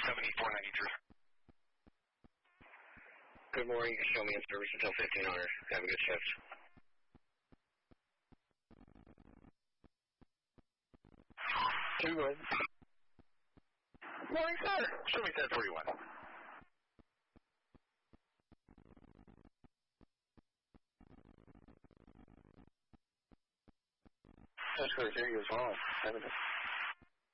7493. Good morning. Show me in service until 1500. Have a good shift. Good. Morning, sir. Show me 1041. That's because Jerry was wrong.